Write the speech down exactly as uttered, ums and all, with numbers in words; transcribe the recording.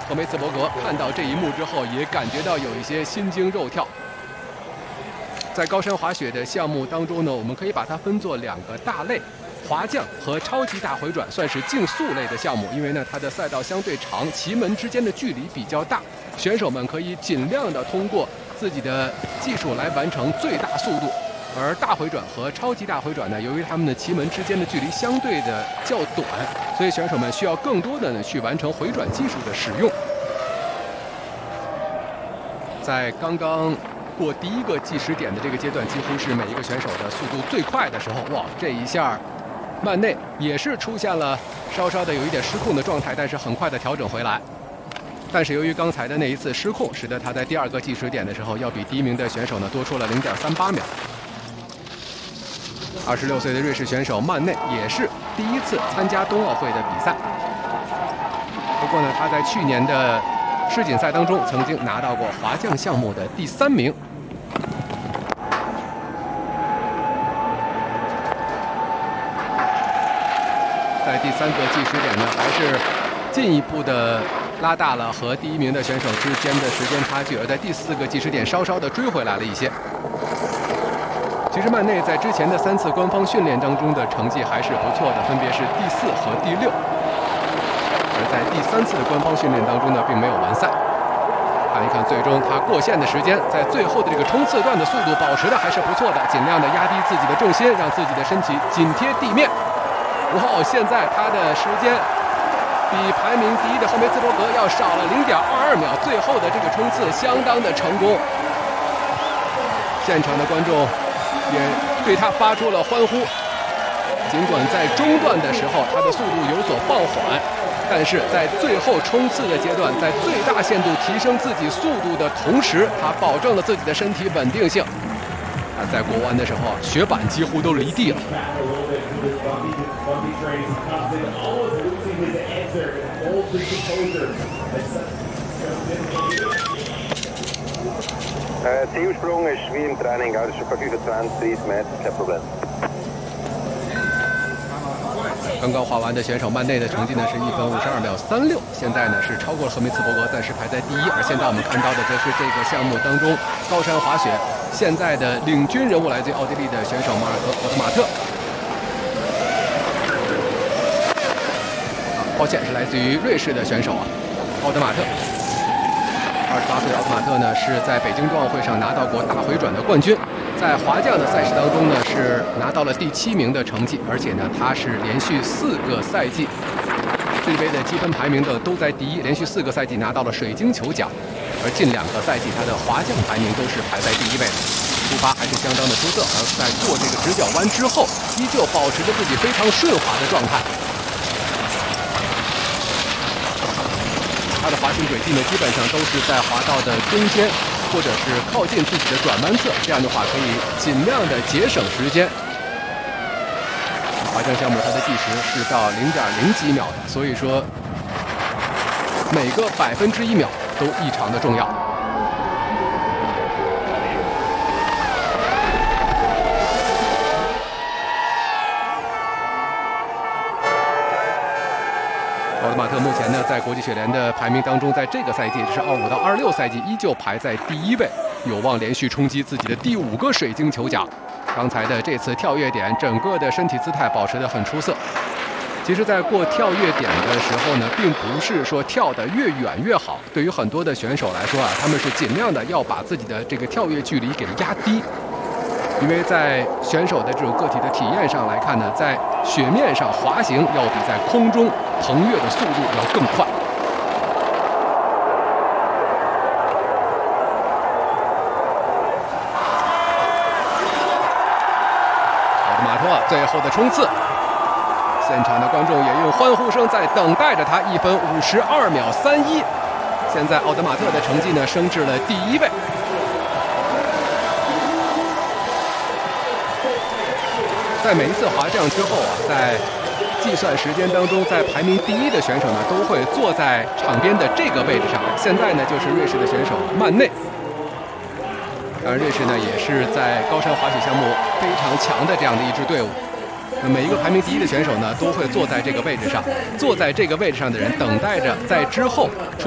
赫梅茨伯格看到这一幕之后，也感觉到有一些心惊肉跳。在高山滑雪的项目当中呢，我们可以把它分作两个大类。 滑降和超级大回转算是竞速类的项目，因为呢它的赛道相对长，旗门之间的距离比较大，选手们可以尽量的通过自己的技术来完成最大速度。而大回转和超级大回转呢，由于他们的旗门之间的距离相对的较短，所以选手们需要更多的呢去完成回转技术的使用。在刚刚过第一个计时点的这个阶段，几乎是每一个选手的速度最快的时候，哇，这一下。 曼内也是出现了稍稍的有一点失控的状态，但是很快的调整回来。但是由于刚才的那一次失控，使得他在第二个计时点的时候要比第一名的选手呢多出了 零点三八秒。二十六岁的瑞士选手曼内也是第一次参加冬奥会的比赛。不过呢，他在去年的世锦赛当中曾经拿到过滑降项目的第三名。 在第三个计时点呢，还是进一步的拉大了和第一名的选手之间的时间差距，而在第四个计时点稍稍的追回来了一些。其实曼内在之前的三次官方训练当中的成绩还是不错的，分别是第四和第六。而在第三次的官方训练当中呢，并没有完赛。看一看最终他过线的时间，在最后的这个冲刺段的速度保持的还是不错的，尽量的压低自己的重心，让自己的身体紧贴地面。 哇！现在他的时间比排名第一的赫梅茨伯格要少了 零点二二秒，最后的这个冲刺相当的成功。现场的观众也对他发出了欢呼。尽管在中段的时候他的速度有所放缓，但是在最后冲刺的阶段，在最大限度提升自己速度的同时，他保证了自己的身体稳定性。他在过弯的时候，雪板几乎都离地了。 Uh, Zielsprung ist wie im Training, also schon bei fünfundzwanzig, dreißig Meter, kein Problem. 刚刚滑完的选手曼内的成绩呢是一分五十二秒三六，现在呢是超过了赫梅茨伯格，暂时排在第一。而现在我们看到的则是这个项目当中高山滑雪现在的领军人物，来自于奥地利的选手马尔科·奥特马特。啊，抱歉，是来自于瑞士的选手啊，奥德马特。二十八岁的奥特马特呢是在北京冬奥会上拿到过大回转的冠军。 在滑降的赛事当中呢，是拿到了第七名的成绩，而且呢，他是连续四个赛季世界杯的积分排名的都在第一，连续四个赛季拿到了水晶球奖，而近两个赛季他的滑降排名都是排在第一位的，出发还是相当的出色。而在过这个直角弯之后，依旧保持着自己非常顺滑的状态。他的滑行轨迹呢，基本上都是在滑道的中间。 或者是靠近自己的转弯侧，这样的话可以尽量的节省时间。滑降项目它的计时是到 零点零几秒的，所以说每个百分之一秒都异常的重要。奥特马特目前呢，在国际雪联的排名当中，在这个赛季，就是二五到二六赛季，依旧排在第一位，有望连续冲击自己的第五个水晶球奖。刚才的这次跳跃点，整个的身体姿态保持得很出色。其实，在过跳跃点的时候呢，并不是说跳得越远越好。对于很多的选手来说啊，他们是尽量的要把自己的这个跳跃距离给压低。 因为在选手的这种个体的体验上来看呢，在雪面上滑行要比在空中腾跃的速度要更快。奥特马特最后的冲刺，现场的观众也用欢呼声在等待着他，一分五十二秒三一。现在奥德马特的成绩呢升至了第一位。 在每一次滑降之后啊，在计算时间当中，在排名第一的选手呢，都会坐在场边的这个位置上。现在呢，就是瑞士的选手曼内。当然，瑞士呢也是在高山滑雪项目非常强的这样的一支队伍。那每一个排名第一的选手呢，都会坐在这个位置上。坐在这个位置上的人，等待着在之后出